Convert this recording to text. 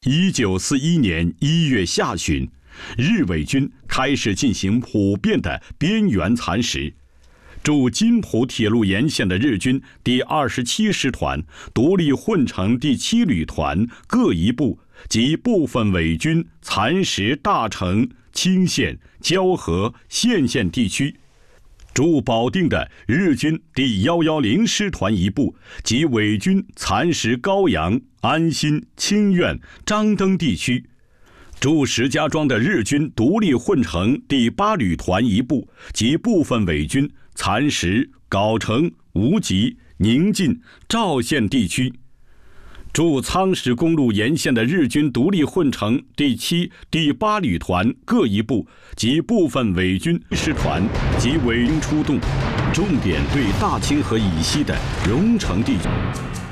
1941年1月下旬，日伪军开始进行普遍的边缘蚕食。驻津浦铁路沿线的日军第27师团、独立混成第7旅团各一部及部分伪军蚕食大城、清县、蛟河、县地区。驻保定的日军第110师团一部及伪军蚕食高阳、安新、清苑、张登地区。驻石家庄的日军独立混成第8旅团一部及部分伪军蚕食藁城、无极、宁晋、赵县地区。驻苍石公路沿线的日军独立混成第7、第8旅团各一部及部分伪军师团及伪军出动，重点对大清河以西的荣城地区。